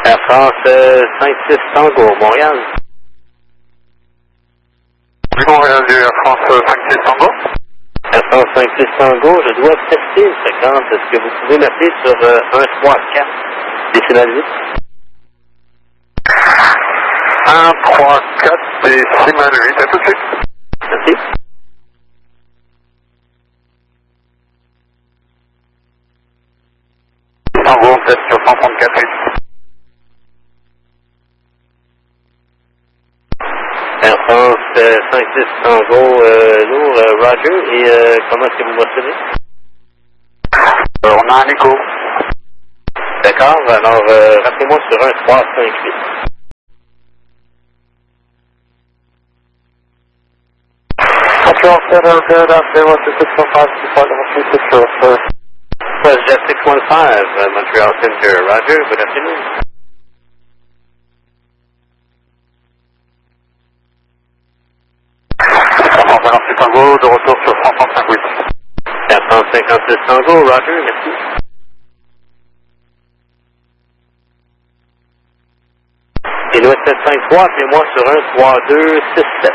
Air France 56 Tango, Montréal. Oui, Montréal du Air France 56 Tango. Air France 56 Tango, je dois tester une fréquence. Est-ce que vous pouvez m'appeler sur 134 décimal 8? 134 décimal 8, à tout de suite. Merci. Tango, vous êtes sur 134 8. Air France 56 Tango, lourd, Roger. Et comment est-ce que vous me recevez? On a un écho. D'accord, alors rappelez-moi sur 1358. Montreal Center, good afternoon, 615, Jet 615, Montreal Center, Roger, good afternoon. Tango, de retour sur 135 8. Air France 56 Tango, Roger, merci. Et nous 753, appelez-moi sur 13267.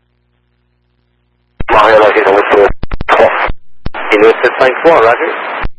Montréal, ok, dans votre 3. Et nous 753, Roger.